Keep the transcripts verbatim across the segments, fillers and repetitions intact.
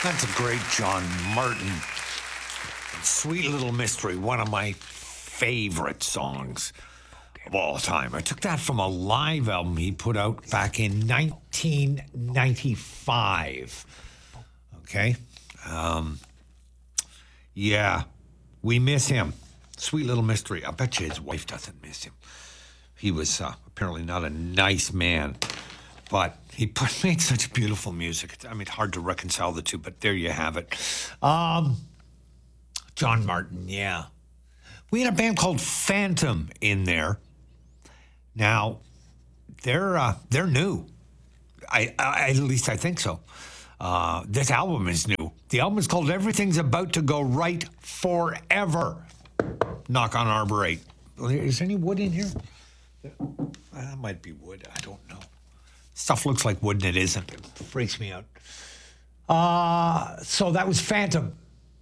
That's a great John Martin. Sweet Little Mystery, one of my favorite songs of all time. I took that from a live album he put out back in nineteen ninety-five. Okay? Um, yeah, we miss him. Sweet Little Mystery. I bet you his wife doesn't miss him. He was uh, apparently not a nice man, but he put, made such beautiful music. I mean, hard to reconcile the two, but there you have it. Um, John Martin, yeah. We had a band called Phantom in there. Now, they're uh, they're new. I, I at least I think so. Uh, this album is new. The album is called Everything's About to Go Right Forever. Knock on Arbor eight. Is there any wood in here? That might be wood. I don't know. Stuff looks like wood and it isn't. It freaks me out. Uh, so that was Phantom.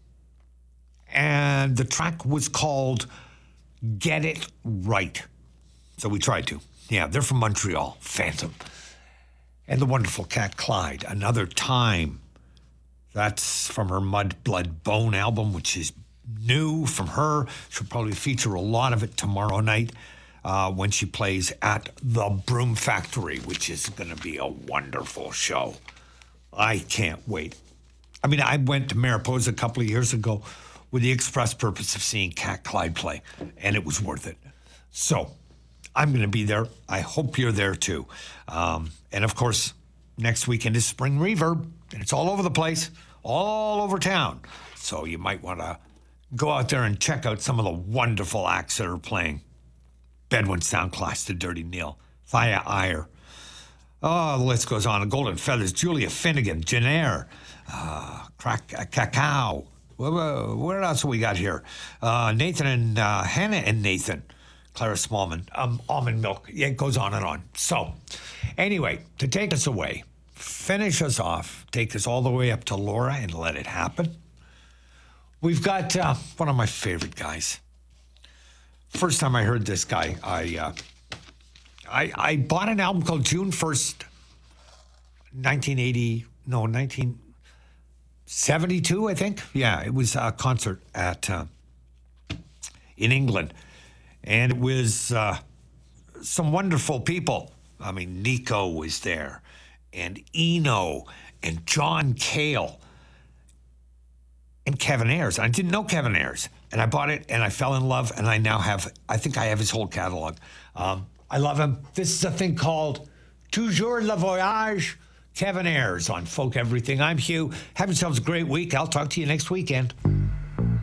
And the track was called Get It Right. So we tried to. Yeah, they're from Montreal, Phantom. And the wonderful Cat Clyde, Another Time. That's from her Mud, Blood, Bone album, which is new from her. She'll probably feature a lot of it tomorrow night uh, when she plays at the Broom Factory, which is going to be a wonderful show. I can't wait. I mean, I went to Mariposa a couple of years ago with the express purpose of seeing Cat Clyde play, and it was worth it. So I'm going to be there. I hope you're there too. Um, and of course, next weekend is Spring Reverb, and it's all over the place, all over town. So you might want to go out there and check out some of the wonderful acts that are playing. Bedouin Sound Class to Dirty Neil, Thaya Iyer. Oh, the list goes on. Golden Feathers, Julia Finnegan, Jennair, uh, Crack, uh, Cacao. What, what else have we got here? Uh, Nathan and uh, Hannah and Nathan. Clara Smallman. Um, almond milk. Yeah, it goes on and on. So, anyway, to take us away, finish us off, take us all the way up to Laura and Let It Happen. We've got uh, one of my favorite guys. First time I heard this guy, I, uh, I I bought an album called June first, nineteen eighty, no, nineteen seventy-two, I think. Yeah, it was a concert at uh, in England. And it was uh, some wonderful people. I mean, Nico was there, and Eno, and John Cale, and Kevin Ayers. I didn't know Kevin Ayers, and I bought it, and I fell in love, and I now have, I think I have his whole catalog. Um, I love him. This is a thing called Toujours le Voyage, Kevin Ayers on Folk Everything. I'm Hugh. Have yourselves a great week. I'll talk to you next weekend.